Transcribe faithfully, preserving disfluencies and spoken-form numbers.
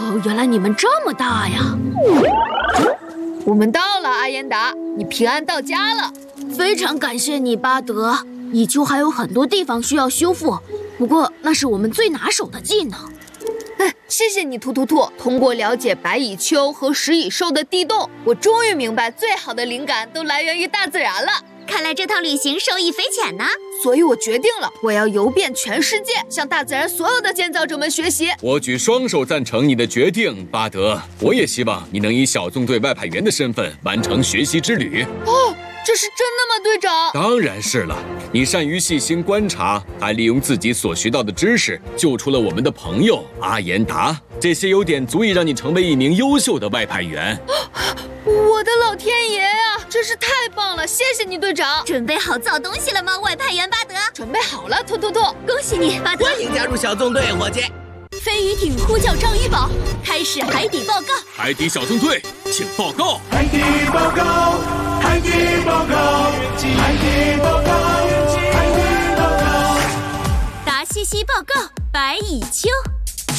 哦，原来你们这么大呀！ 我们到了，阿颜达，你平安到家了。 非常感谢你，巴德。蚁丘还有很多地方需要修复，不过那是我们最拿手的技能。 哎，谢谢你，图图兔。通过了解白蚁丘和食蚁兽的地洞，我终于明白最好的灵感都来源于大自然了。 看来这趟旅行受益匪浅呢。 所以我决定了，我要游遍全世界，向大自然所有的建造者们学习。 我举双手赞成你的决定，巴德。我也希望你能以小纵队外派员的身份完成学习之旅。 哦，这是真的吗，队长？ 当然是了。你善于细心观察，还利用自己所学到的知识，救出了我们的朋友阿颜达。这些优点足以让你成为一名优秀的外派员。 我的老天爷啊，真是太棒了！谢谢你，队长。 准备好造东西了吗，外派员巴德？ 准备好了，兔兔兔。 恭喜你，巴德！ 欢迎加入小纵队，伙计。 飞鱼艇呼叫张鱼宝，开始海底报告。 海底小纵队，请报告。 海底报告，海底报告，海底报告，海底报告。 达西西报告，白蚁丘。